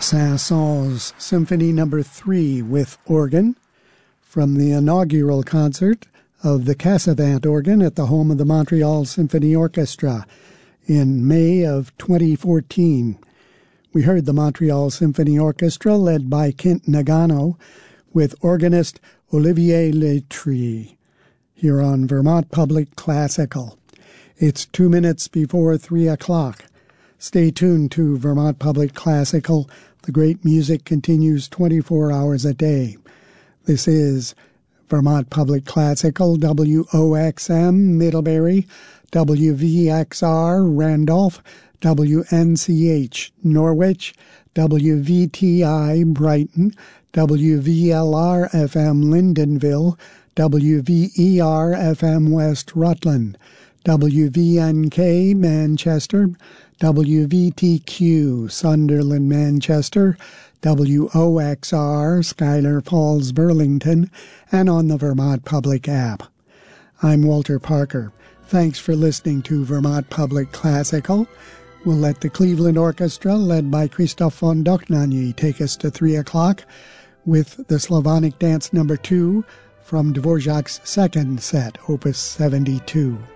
Saint-Saëns Symphony No. 3 with organ from the inaugural concert of the Cassavant organ at the home of the Montreal Symphony Orchestra in May of 2014. We heard the Montreal Symphony Orchestra led by Kent Nagano with organist Olivier Letrie here on Vermont Public Classical. It's 2 minutes before 3 o'clock. Stay tuned to Vermont Public Classical. The great music continues 24 hours a day. This is Vermont Public Classical, WOXM, Middlebury, WVXR, Randolph, WNCH, Norwich, WVTI, Brighton, WVLR-FM, Lyndonville, WVER-FM, West Rutland, WVNK, Manchester, WVTQ, Sunderland, Manchester, WOXR, Schuyler Falls, Burlington, and on the Vermont Public app. I'm Walter Parker. Thanks for listening to Vermont Public Classical. We'll let the Cleveland Orchestra, led by Christoph von Dohnanyi, take us to 3 o'clock with the Slavonic Dance No. 2 from Dvorak's second set, Opus 72.